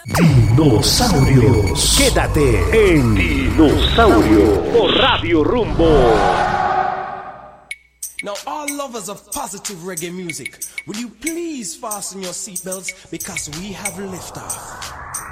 Dinosaurios. Quédate en Dinosaurio por Radio Rumbo. Now, all lovers of positive reggae music, will you please fasten your seatbelts because we have liftoff.